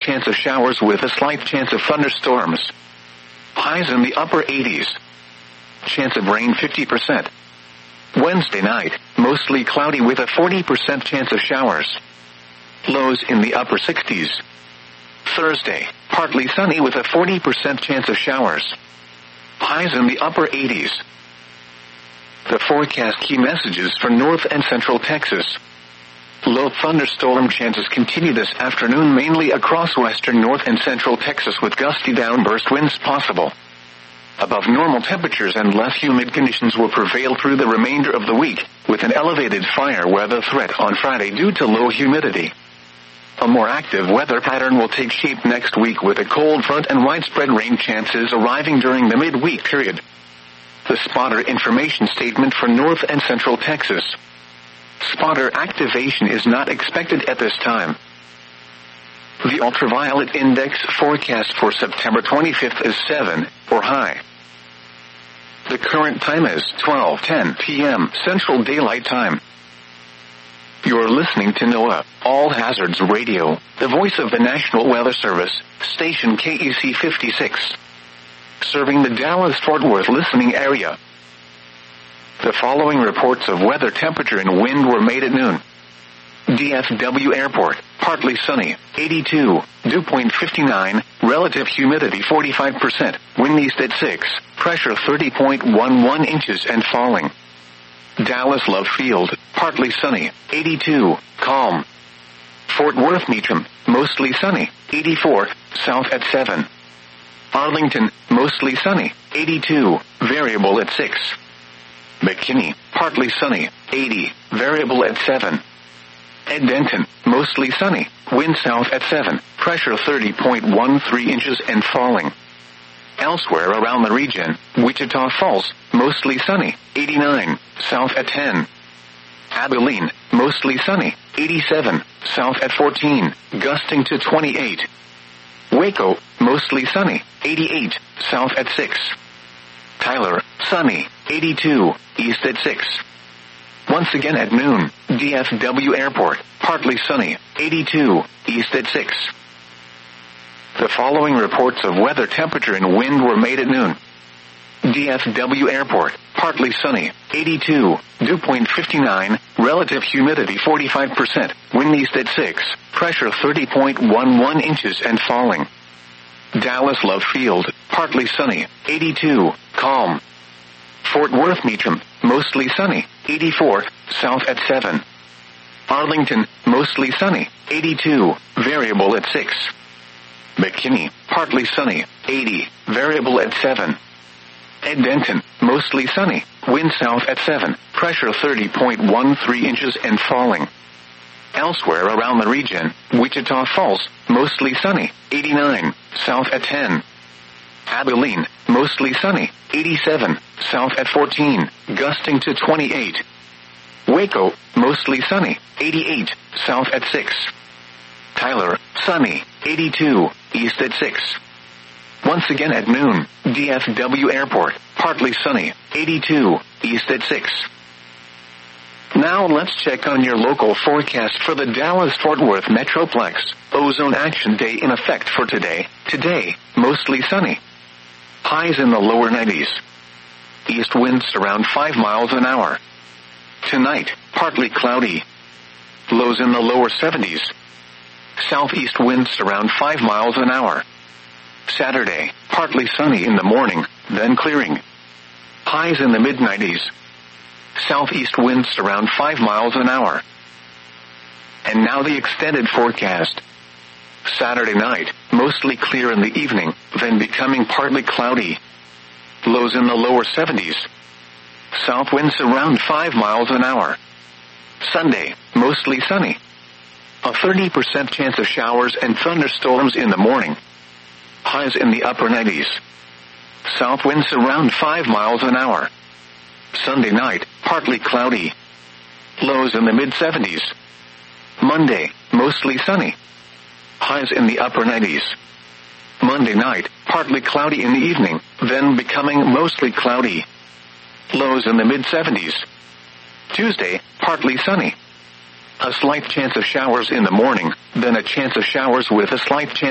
Chance of showers with a slight chance of thunderstorms. Highs in the upper 80s. Chance of rain 50%. Wednesday night, mostly cloudy with a 40% chance of showers. Lows in the upper 60s. Thursday, partly sunny with a 40% chance of showers. Highs in the upper 80s. The forecast key messages for North and Central Texas. Low thunderstorm chances continue this afternoon mainly across western North and Central Texas with gusty downburst winds possible. Above normal temperatures and less humid conditions will prevail through the remainder of the week, with an elevated fire weather threat on Friday due to low humidity. A more active weather pattern will take shape next week with a cold front and widespread rain chances arriving during the midweek period. The spotter information statement for North and Central Texas. Spotter activation is not expected at this time. The ultraviolet index forecast for September 25th is 7, or high. The current time is 12:10 p.m. Central Daylight Time. You're listening to NOAA, All Hazards Radio, the voice of the National Weather Service, station KEC 56. Serving the Dallas-Fort Worth listening area. The following reports of weather, temperature, and wind were made at noon. DFW Airport, partly sunny, 82, dew point 59, relative humidity 45%, wind east at 6, pressure 30.11 inches and falling. Dallas Love Field, partly sunny, 82, calm. Fort Worth Meacham, mostly sunny, 84, south at 7. Arlington, mostly sunny, 82, variable at 6. McKinney, partly sunny, 80, variable at 7. At Denton, mostly sunny, wind south at 7, pressure 30.13 inches and falling. Elsewhere around the region, Wichita Falls, mostly sunny, 89, south at 10. Abilene, mostly sunny, 87, south at 14, gusting to 28. Waco, mostly sunny, 88, south at 6. Tyler, sunny, 82, east at 6. Once again at noon, DFW Airport, partly sunny, 82, east at 6. The following reports of weather, temperature, and wind were made at noon. DFW Airport, partly sunny, 82, dew point 59, relative humidity 45%, wind east at 6, pressure 30.11 inches and falling. Dallas Love Field, partly sunny, 82, calm. Fort Worth Meacham, mostly sunny, 84, south at 7. Arlington, mostly sunny, 82, variable at 6. McKinney, partly sunny, 80, variable at 7. At Denton, mostly sunny, wind south at 7, pressure 30.13 inches and falling. Elsewhere around the region, Wichita Falls, mostly sunny, 89, south at 10. Abilene, mostly sunny, 87, south at 14, gusting to 28. Waco, mostly sunny, 88, south at 6. Tyler, sunny, 82, east at 6. Once again at noon, DFW Airport, partly sunny, 82, east at 6. Now let's check on your local forecast for the Dallas-Fort Worth Metroplex. Ozone Action Day in effect for today. Today, mostly sunny. Highs in the lower 90s. East winds around 5 miles an hour. Tonight, partly cloudy. Lows in the lower 70s. Southeast winds around 5 miles an hour. Saturday, partly sunny in the morning, then clearing. Highs in the mid-90s. Southeast winds around 5 miles an hour. And now the extended forecast. Saturday night, mostly clear in the evening, then becoming partly cloudy. Lows in the lower 70s. South winds around 5 miles an hour. Sunday, mostly sunny. A 30% chance of showers and thunderstorms in the morning. Highs in the upper 90s. South winds around 5 miles an hour. Sunday night, partly cloudy. Lows in the mid-70s. Monday, mostly sunny. Highs in the upper 90s. Monday night, partly cloudy in the evening, then becoming mostly cloudy. Lows in the mid-70s. Tuesday, partly sunny. A slight chance of showers in the morning, then a chance of showers with a slight chance